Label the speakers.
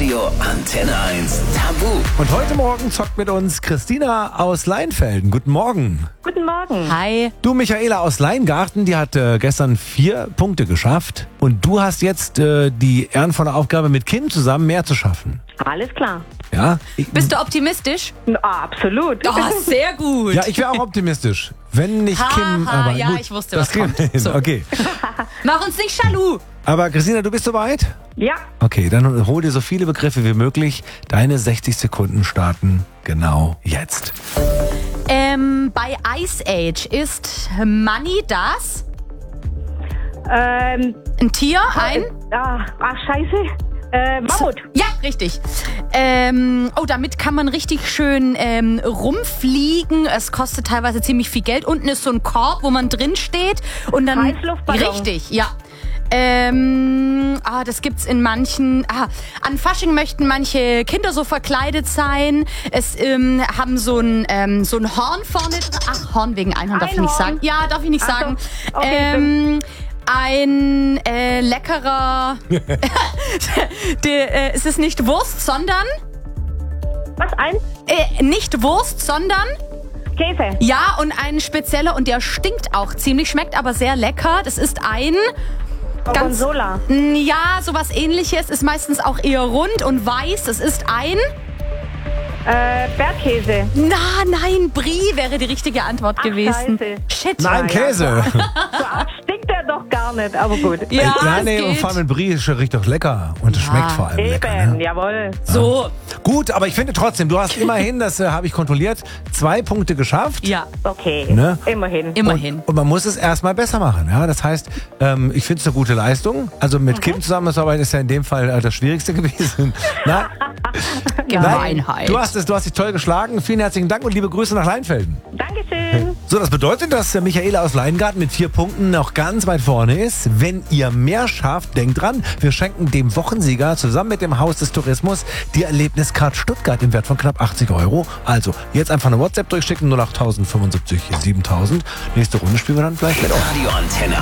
Speaker 1: Radio Antenne 1 Tabu.
Speaker 2: Und heute Morgen zockt mit uns Christina aus Leinfelden. Guten Morgen.
Speaker 3: Guten Morgen.
Speaker 4: Hi.
Speaker 2: Du, Michaela aus Leingarten, die hat gestern 4 Punkte geschafft. Und du hast jetzt die ehrenvolle Aufgabe, mit Kim zusammen mehr zu schaffen.
Speaker 3: Alles klar.
Speaker 2: Ja?
Speaker 4: Bist du optimistisch?
Speaker 3: Absolut.
Speaker 4: Oh, sehr gut.
Speaker 2: Ja, ich wäre auch optimistisch. Wenn nicht Kim, aber
Speaker 4: ja,
Speaker 2: gut,
Speaker 4: ich wusste,
Speaker 2: das
Speaker 4: was
Speaker 2: kriegen wir
Speaker 4: kommt.
Speaker 2: hin.
Speaker 4: So.
Speaker 2: Okay.
Speaker 4: Mach uns nicht jaloux.
Speaker 2: Aber Christina, du bist soweit?
Speaker 3: Ja.
Speaker 2: Okay, dann hol dir so viele Begriffe wie möglich. Deine 60 Sekunden starten genau jetzt.
Speaker 4: Bei Ice Age ist Money das? Ein Tier?
Speaker 3: Scheiße. Mammut.
Speaker 4: Ja, richtig. Damit kann man richtig schön rumfliegen. Es kostet teilweise ziemlich viel Geld. Unten ist so ein Korb, wo man drin steht. Und dann
Speaker 3: Heißluftballon.
Speaker 4: Richtig, ja. Das gibt's in manchen. An Fasching möchten manche Kinder so verkleidet sein. Es haben so ein Horn vorne drin. Ach, Horn wegen Einhorn darf ich nicht sagen. Ja, darf ich nicht sagen.
Speaker 3: So. Okay,
Speaker 4: Ein leckerer. Es ist nicht Wurst, sondern.
Speaker 3: Was?
Speaker 4: Nicht Wurst, sondern.
Speaker 3: Käse.
Speaker 4: Ja, und ein spezieller, und der stinkt auch ziemlich, schmeckt aber sehr lecker. Das ist ein.
Speaker 3: Gorgonzola.
Speaker 4: Ja, sowas Ähnliches. Ist meistens auch eher rund und weiß. Es ist ein.
Speaker 3: Bergkäse.
Speaker 4: Nein, Brie wäre die richtige Antwort gewesen.
Speaker 3: Scheiße.
Speaker 4: Shit.
Speaker 2: Nein, Käse.
Speaker 3: So stinkt der doch gar nicht, aber gut.
Speaker 4: Ja,
Speaker 2: nee,
Speaker 4: es
Speaker 2: und
Speaker 4: geht.
Speaker 2: vor allem mit Brie riecht doch lecker. Und es schmeckt vor allem lecker.
Speaker 3: Eben,
Speaker 2: Ne?
Speaker 3: jawohl.
Speaker 4: So.
Speaker 2: Gut, aber ich finde trotzdem, du hast immerhin, das habe ich kontrolliert, 2 Punkte geschafft.
Speaker 4: Ja,
Speaker 3: Okay,
Speaker 2: Ne?
Speaker 3: immerhin.
Speaker 4: immerhin.
Speaker 2: Und man muss es erstmal besser machen. Ja? Das heißt, ich finde es eine gute Leistung. Also mit Kim zusammenzuarbeiten ist ja in dem Fall das Schwierigste gewesen. Nein,
Speaker 4: Gemeinheit.
Speaker 2: du hast dich toll geschlagen. Vielen herzlichen Dank und liebe Grüße nach Leinfelden.
Speaker 3: Dankeschön.
Speaker 2: So, das bedeutet, dass Michaela aus Leingarten mit 4 Punkten noch ganz weit vorne ist. Wenn ihr mehr schafft, denkt dran, wir schenken dem Wochensieger zusammen mit dem Haus des Tourismus die Erlebniscard Stuttgart im Wert von knapp 80 €. Also, jetzt einfach eine WhatsApp durchschicken, 08075 7000. Nächste Runde spielen wir dann gleich mit euch.
Speaker 1: Radio Antenne